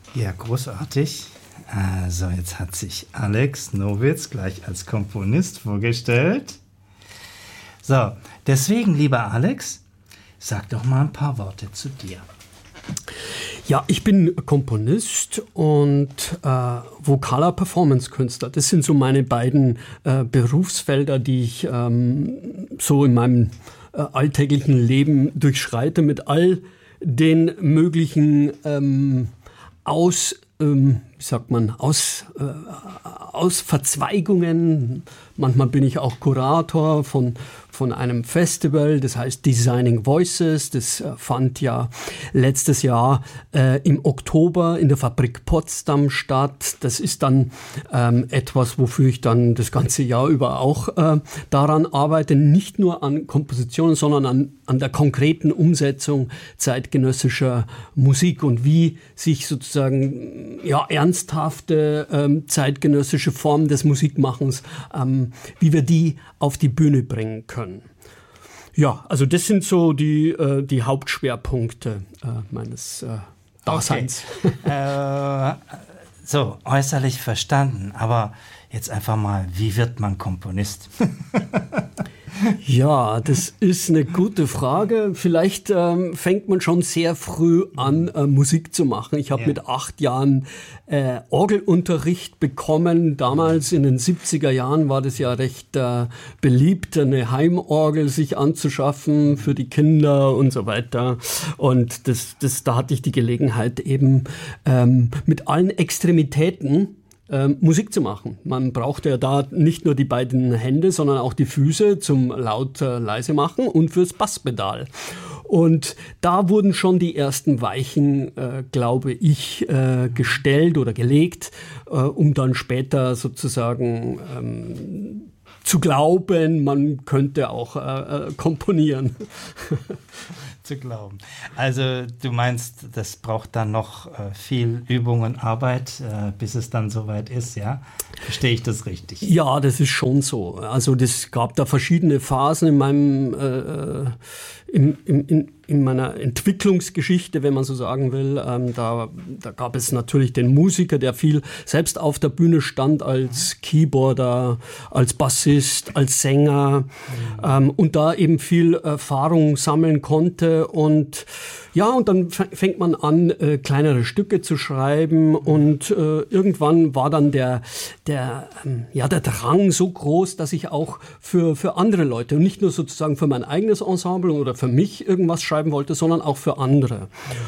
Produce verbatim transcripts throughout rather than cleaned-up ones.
Ja, großartig. Also, jetzt hat sich Alex Nowitz gleich als Komponist vorgestellt. So, deswegen, lieber Alex, sag doch mal ein paar Worte zu dir. Ja, ich bin Komponist und äh, vokaler Performance-Künstler. Das sind so meine beiden äh, Berufsfelder, die ich ähm, so in meinem äh, alltäglichen Leben durchschreite mit all den möglichen ähm, Aus, ähm, wie sagt man, aus, äh, aus Verzweigungen. Manchmal bin ich auch Kurator von, von einem Festival, das heißt Designing Voices. Das äh, fand ja letztes Jahr äh, im Oktober in der Fabrik Potsdam statt. Das ist dann ähm, etwas, wofür ich dann das ganze Jahr über auch äh, daran arbeite. Nicht nur an Kompositionen, sondern an, an der konkreten Umsetzung zeitgenössischer Musik und wie sich sozusagen ja, ernsthafte ähm, zeitgenössische Formen des Musikmachens, ähm, wie wir die auf die Bühne bringen können. Ja, also das sind so die, äh, die Hauptschwerpunkte äh, meines äh, Daseins. Okay. äh, so, äußerlich verstanden, aber jetzt einfach mal, wie wird man Komponist? Ja, das ist eine gute Frage. Vielleicht ähm, fängt man schon sehr früh an, äh, Musik zu machen. Ich habe ja. mit acht Jahren äh, Orgelunterricht bekommen. Damals in den siebziger Jahren war das ja recht äh, beliebt, eine Heimorgel sich anzuschaffen für die Kinder und so weiter. Und das, das, da hatte ich die Gelegenheit eben ähm, mit allen Extremitäten Ähm, Musik zu machen. Man braucht ja da nicht nur die beiden Hände, sondern auch die Füße zum laut äh, leise machen und fürs Basspedal. Und da wurden schon die ersten Weichen, äh, glaube ich, äh, gestellt oder gelegt, äh, um dann später sozusagen ähm, zu glauben, man könnte auch äh, äh, komponieren. Zu glauben. Also du meinst, das braucht dann noch äh, viel Übung und Arbeit, äh, bis es dann soweit ist, ja? Verstehe ich das richtig? Ja, das ist schon so. Also das gab da verschiedene Phasen in meinem äh, in, in, in, in meiner Entwicklungsgeschichte, wenn man so sagen will. Ähm, da, da gab es natürlich den Musiker, der viel selbst auf der Bühne stand als Keyboarder, als Bassist, als Sänger mhm. ähm, und da eben viel Erfahrung sammeln konnte. Und ja, und dann fängt man an, äh, kleinere Stücke zu schreiben und äh, irgendwann war dann der, der, ähm, ja, der Drang so groß, dass ich auch für, für andere Leute und nicht nur sozusagen für mein eigenes Ensemble oder für mich irgendwas schreiben wollte, sondern auch für andere.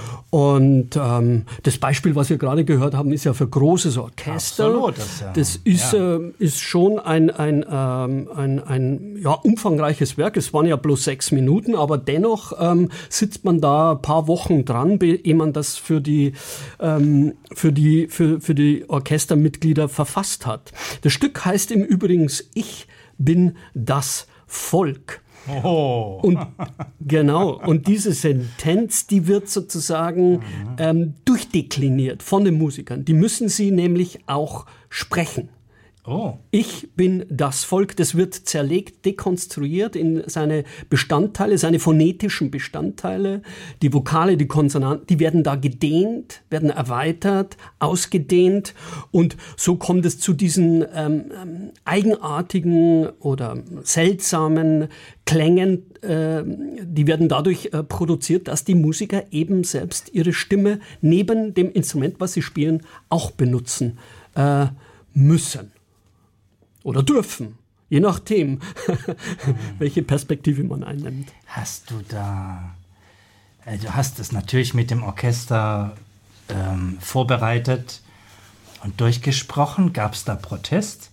Und ähm, das Beispiel, was wir gerade gehört haben, ist ja für großes Orchester. Absolut, das, ja. das ist, ja. äh, ist schon ein, ein, ähm, ein, ein ja, umfangreiches Werk. Es waren ja bloß sechs Minuten, aber dennoch ähm, sitzt man da ein paar Wochen dran, ehe man das für die, ähm, für die, für, für die Orchestermitglieder verfasst hat. Das Stück heißt im Übrigen Ich bin das Volk. Oh. Und genau, und diese Sentenz, die wird sozusagen mhm. ähm, durchdekliniert von den Musikern. Die müssen sie nämlich auch sprechen. Oh. Ich bin das Volk, das wird zerlegt, dekonstruiert in seine Bestandteile, seine phonetischen Bestandteile. Die Vokale, die Konsonanten, die werden da gedehnt, werden erweitert, ausgedehnt. Und so kommt es zu diesen ähm, eigenartigen oder seltsamen Klängen. Äh, die werden dadurch äh, produziert, dass die Musiker eben selbst ihre Stimme neben dem Instrument, was sie spielen, auch benutzen äh, müssen. Oder dürfen, je nachdem, welche Perspektive man einnimmt. Hast du da, äh, du hast es natürlich mit dem Orchester ähm, vorbereitet und durchgesprochen. Gab es da Protest?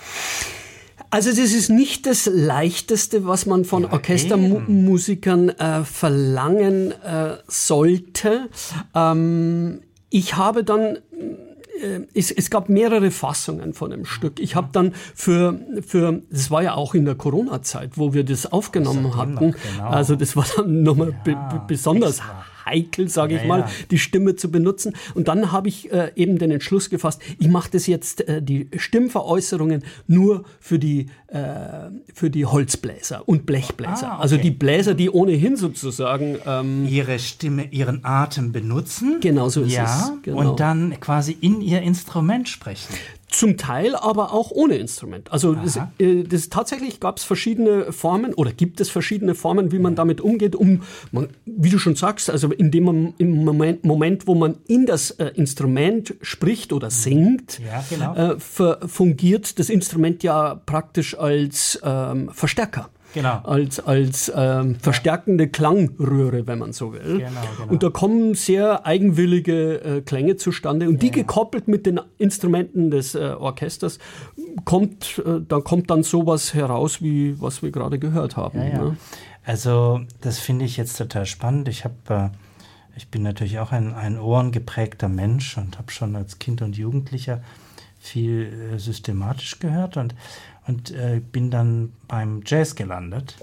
Also das ist nicht das Leichteste, was man von ja, Orchestermusikern äh, verlangen äh, sollte. Ähm, ich habe dann... Es, es gab mehrere Fassungen von dem Stück. Ich habe dann für, für, das war ja auch in der Corona-Zeit, wo wir das aufgenommen hatten. Genau. Also das war dann nochmal ja, be, be, besonders heikel, sage ja, ich mal, ja. die Stimme zu benutzen. Und dann habe ich äh, eben den Entschluss gefasst, ich mache das jetzt, äh, die Stimmveräußerungen nur für die, äh, für die Holzbläser und Blechbläser. Ah, okay. Also die Bläser, die ohnehin sozusagen ähm, ihre Stimme, ihren Atem benutzen. Genau so ist ja, es. Genau. Und dann quasi in ihr Instrument sprechen. Zum Teil aber auch ohne Instrument. Also das, äh, das tatsächlich gab es verschiedene Formen oder gibt es verschiedene Formen, wie man damit umgeht, um, man, wie du schon sagst, also in dem man, im Moment, Moment, wo man in das äh, Instrument spricht oder singt, ja, genau. äh, ver, fungiert das Instrument ja praktisch als ähm, Verstärker. Genau. Als, als ähm, verstärkende Klangröhre, wenn man so will. Genau, genau. Und da kommen sehr eigenwillige äh, Klänge zustande. Und die ja. gekoppelt mit den Instrumenten des äh, Orchesters, kommt, äh, da kommt dann sowas heraus, wie was wir gerade gehört haben. Ja, ja. Ne? Also das finde ich jetzt total spannend. Ich, hab, äh, ich bin natürlich auch ein, ein ohrengeprägter Mensch und habe schon als Kind und Jugendlicher viel äh, systematisch gehört und Und äh, bin dann beim Jazz gelandet.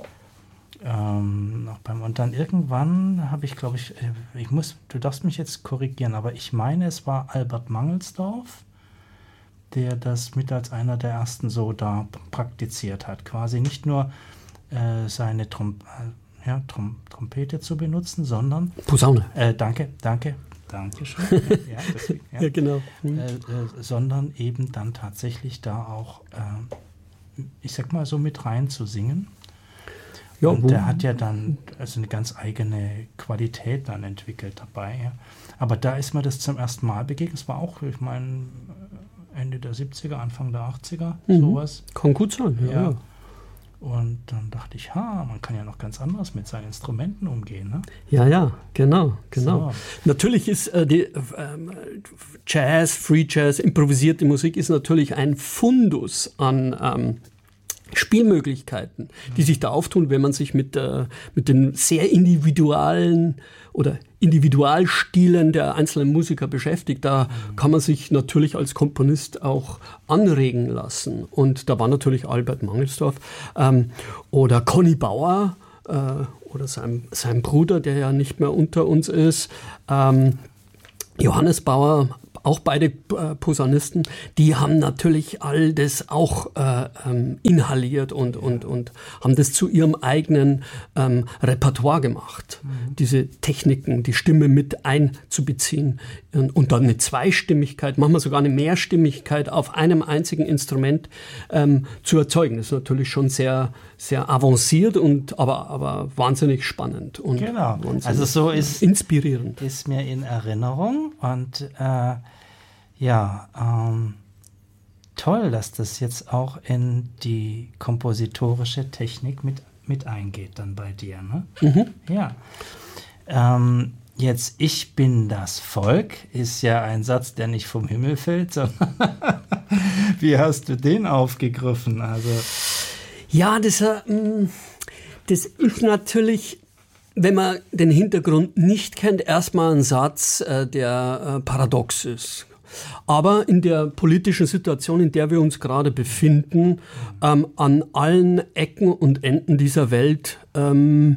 Ähm, noch beim, und dann irgendwann habe ich, glaube ich, äh, ich muss, du darfst mich jetzt korrigieren, aber ich meine, es war Albert Mangelsdorf, der das mit als einer der ersten so da praktiziert hat. Quasi nicht nur äh, seine Trom äh, ja, Trom Trompete zu benutzen, sondern... Posaune. Äh, danke, danke. Dankeschön. ja, deswegen, ja. ja, genau. Mhm. Äh, äh, sondern eben dann tatsächlich da auch... Äh, ich sag mal so mit rein zu singen. Ja, und der hat ja dann also eine ganz eigene Qualität dann entwickelt dabei. Ja. Aber da ist mir das zum ersten Mal begegnet. Es war auch, ich meine, Ende der siebziger, Anfang der achtziger, mhm. sowas. Kann gut sein, ja. ja. Und dann dachte ich, ha, man kann ja noch ganz anders mit seinen Instrumenten umgehen. Ne? Ja, ja, genau, genau. So. Natürlich ist äh, die äh, Jazz, Free Jazz, improvisierte Musik ist natürlich ein Fundus an ähm, Spielmöglichkeiten, die sich da auftun, wenn man sich mit, äh, mit den sehr individualen oder Individualstilen der einzelnen Musiker beschäftigt. Da mhm. kann man sich natürlich als Komponist auch anregen lassen. Und da war natürlich Albert Mangelsdorf ähm, oder Conny Bauer äh, oder sein, sein Bruder, der ja nicht mehr unter uns ist, ähm, Johannes Bauer, auch beide äh, Posaunisten, die haben natürlich all das auch äh, ähm, inhaliert und, und, und haben das zu ihrem eigenen ähm, Repertoire gemacht. Mhm. Diese Techniken, die Stimme mit einzubeziehen und, und dann eine Zweistimmigkeit, manchmal sogar eine Mehrstimmigkeit auf einem einzigen Instrument ähm, zu erzeugen. Das ist natürlich schon sehr, sehr avanciert und aber, aber wahnsinnig spannend und genau. wahnsinnig also so ist, inspirierend. Ist mir in Erinnerung und äh, ja, ähm, toll, dass das jetzt auch in die kompositorische Technik mit, mit eingeht dann bei dir, ne? Mhm. Ja. Ähm, jetzt, ich bin das Volk, ist ja ein Satz, der nicht vom Himmel fällt, sondern wie hast du den aufgegriffen? Also ja, das, äh, das ist natürlich... Wenn man den Hintergrund nicht kennt, erstmal ein Satz, äh, der äh, paradox ist. Aber in der politischen Situation, in der wir uns gerade befinden, ähm, an allen Ecken und Enden dieser Welt ähm,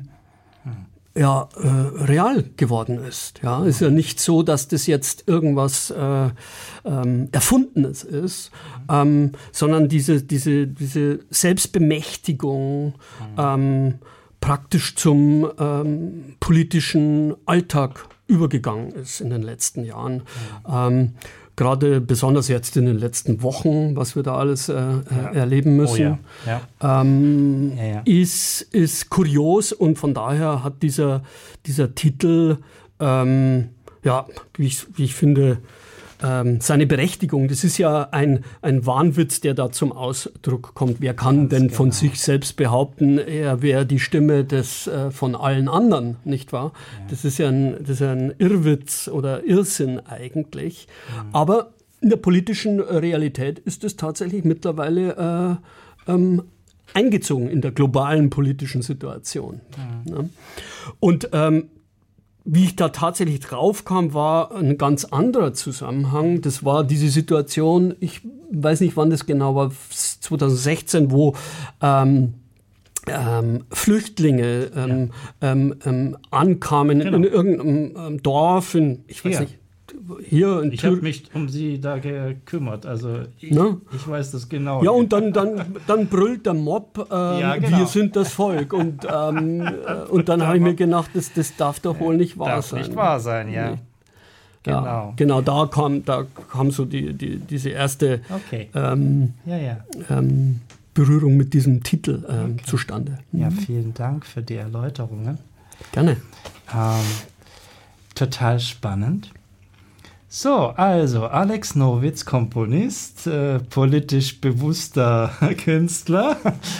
ja, äh, real geworden ist. Ja, ist ja nicht so, dass das jetzt irgendwas äh, ähm, Erfundenes ist, ähm, sondern diese, diese, diese Selbstbemächtigung, ähm, praktisch zum ähm, politischen Alltag übergegangen ist in den letzten Jahren. Ja. Ähm, Gerade besonders jetzt in den letzten Wochen, was wir da alles äh, ja. erleben müssen, oh ja. Ja. Ähm, ja, ja. Ist, ist kurios und von daher hat dieser, dieser Titel, ähm, ja, wie ich, wie ich finde, Ähm, seine Berechtigung. Das ist ja ein, ein Wahnwitz, der da zum Ausdruck kommt. Wer kann Ganz denn genau. von sich selbst behaupten, er wäre die Stimme des, äh, von allen anderen, nicht wahr? Ja. Das ist ja ein, das ist ein Irrwitz oder Irrsinn eigentlich. Mhm. Aber in der politischen Realität ist es tatsächlich mittlerweile äh, ähm, eingezogen in der globalen politischen Situation. Mhm. Ja? Und ähm, wie ich da tatsächlich drauf kam, war ein ganz anderer Zusammenhang. Das war diese Situation, ich weiß nicht, wann das genau war, zwanzig sechzehn, wo ähm, ähm, Flüchtlinge ähm, ja. ähm, ähm, ankamen genau. in irgendeinem ähm, Dorf, in, ich weiß Hier. nicht, hier in Ich habe mich um sie da gekümmert, also ich, ne? ich weiß das genau. Ja, und dann, dann, dann brüllt der Mob, ähm, ja, genau. wir sind das Volk. Und, ähm, äh, und dann habe ich mir gedacht, das, das darf doch wohl nicht wahr darf sein. Darf nicht wahr sein, ja. Nee. Genau. Ja, genau, da kam, da kam so die, die, diese erste okay. ähm, ja, ja. Ähm, Berührung mit diesem Titel ähm, okay. zustande. Mhm. Ja, vielen Dank für die Erläuterungen. Gerne. Ähm, total spannend. So, also Alex Nowitz, Komponist, äh, politisch bewusster Künstler.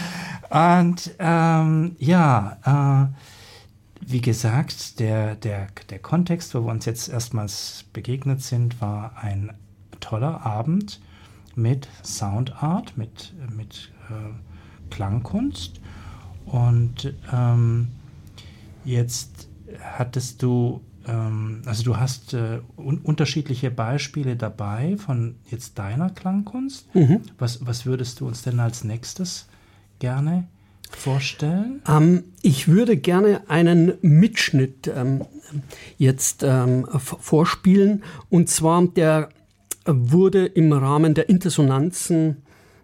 Und ähm, ja, äh, wie gesagt, der, der, der Kontext, wo wir uns jetzt erstmals begegnet sind, war ein toller Abend mit Soundart, mit, mit äh, Klangkunst. Und ähm, jetzt hattest du Also du hast äh, un- unterschiedliche Beispiele dabei von jetzt deiner Klangkunst. Mhm. Was, was würdest du uns denn als nächstes gerne vorstellen? Ähm, ich würde gerne einen Mitschnitt ähm, jetzt ähm, v- vorspielen. Und zwar, der wurde im Rahmen der Intersonanzen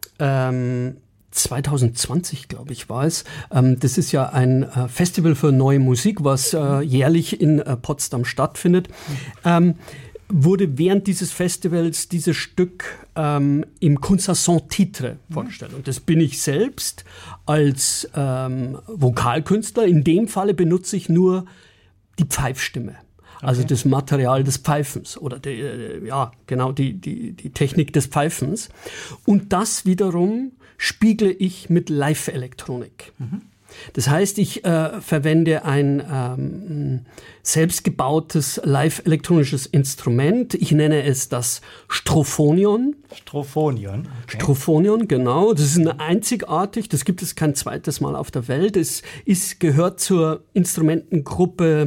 ähm, zwanzig zwanzig, glaube ich, war es. Ähm, das ist ja ein äh, Festival für neue Musik, was äh, jährlich in äh, Potsdam stattfindet. Ähm, wurde während dieses Festivals dieses Stück ähm, im Concert sans titre vorgestellt. Und das bin ich selbst als ähm, Vokalkünstler. In dem Falle benutze ich nur die Pfeifstimme. Also okay. das Material des Pfeifens oder die, äh, ja, genau die, die, die Technik des Pfeifens. Und das wiederum spiegle ich mit Live-Elektronik. Mhm. Das heißt, ich äh, verwende ein ähm, selbstgebautes live-elektronisches Instrument. Ich nenne es das Strophonion. Strophonion. Okay. Strophonion, genau. Das ist ein einzigartig, das gibt es kein zweites Mal auf der Welt. Es ist, gehört zur Instrumentengruppe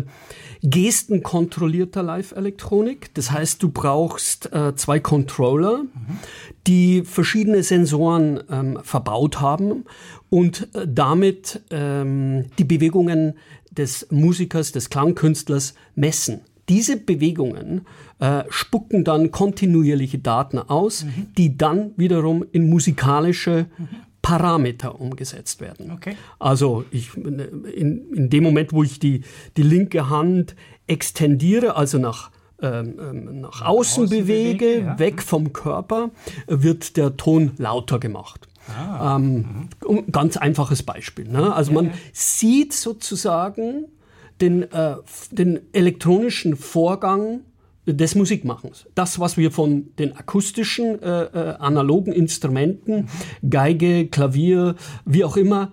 gestenkontrollierter Live-Elektronik. Das heißt, du brauchst äh, zwei Controller, mhm. die verschiedene Sensoren ähm, verbaut haben und äh, damit ähm, die Bewegungen des Musikers, des Klangkünstlers messen. Diese Bewegungen äh, spucken dann kontinuierliche Daten aus, mhm. die dann wiederum in musikalische mhm. Parameter umgesetzt werden. Okay. Also ich, in, in dem Moment, wo ich die, die linke Hand extendiere, also nach, ähm, nach außen, außen bewege, bewege ja. weg vom Körper, wird der Ton lauter gemacht. Ah. Ähm, mhm. Ganz einfaches Beispiel. Ne? Also ja, man ja. sieht sozusagen den, äh, den elektronischen Vorgang des Musikmachens. Das, was wir von den akustischen, äh, äh, analogen Instrumenten, mhm. Geige, Klavier, wie auch immer,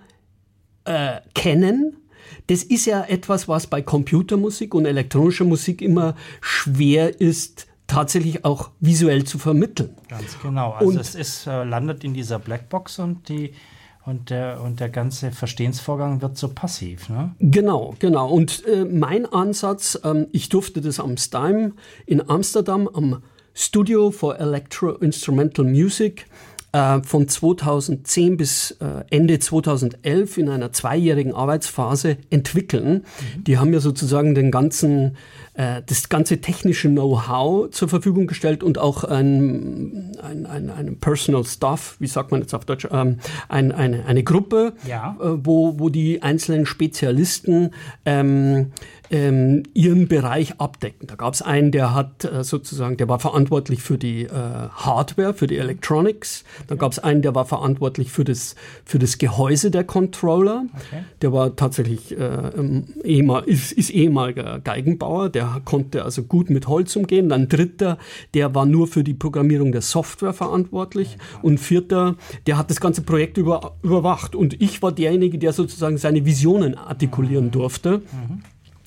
äh, kennen, das ist ja etwas, was bei Computermusik und elektronischer Musik immer schwer ist, tatsächlich auch visuell zu vermitteln. Ganz genau. Also und es ist, äh, landet in dieser Blackbox und die Und der, und der ganze Verstehensvorgang wird so passiv, ne? Genau, genau. Und äh, mein Ansatz, ähm, ich durfte das am Steim in Amsterdam am Studio for Electro-Instrumental Music äh, von zweitausendzehn bis äh, Ende zweitausendelf in einer zweijährigen Arbeitsphase entwickeln. Mhm. Die haben mir sozusagen den ganzen das ganze technische Know-how zur Verfügung gestellt und auch ein, ein, ein, ein Personal Staff, wie sagt man jetzt auf Deutsch, ähm, ein, eine, eine Gruppe, ja. äh, wo, wo die einzelnen Spezialisten ähm, ähm, ihren Bereich abdecken. Da gab es einen, der hat äh, sozusagen, der war verantwortlich für die äh, Hardware, für die Electronics. Dann gab es einen, der war verantwortlich für das, für das Gehäuse der Controller. Okay. Der war tatsächlich äh, ehemal, ist, ist ehemaliger Geigenbauer, der Der konnte also gut mit Holz umgehen. Dann dritter, der war nur für die Programmierung der Software verantwortlich. Okay. Und vierter, der hat das ganze Projekt über, überwacht. Und ich war derjenige, der sozusagen seine Visionen artikulieren mhm. durfte. Mhm.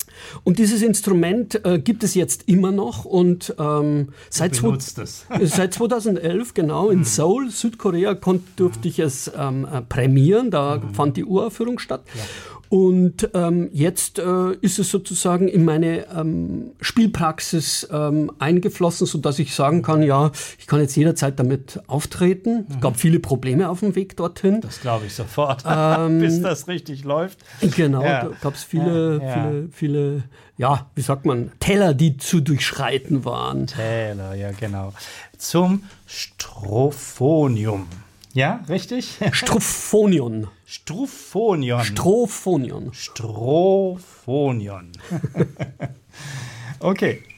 Und dieses Instrument äh, gibt es jetzt immer noch und ähm, seit, seit zweitausendelf, genau, in Seoul, Südkorea, konnt, durfte ich es ähm, äh, prämieren. Da mhm. fand die Uraufführung statt. Ja. Und ähm, jetzt äh, ist es sozusagen in meine ähm, Spielpraxis ähm, eingeflossen, sodass ich sagen kann, ja, ich kann jetzt jederzeit damit auftreten. Mhm. Es gab viele Probleme auf dem Weg dorthin. Das glaube ich sofort, ähm, bis das richtig läuft. Genau, ja. da gab es viele, ja, ja. viele, viele, ja, wie sagt man, Täler, die zu durchschreiten waren. Täler, ja genau. Zum Strophonium. Ja, richtig? Strophonion. Strophonion. Strophonion. Strophonion. Okay.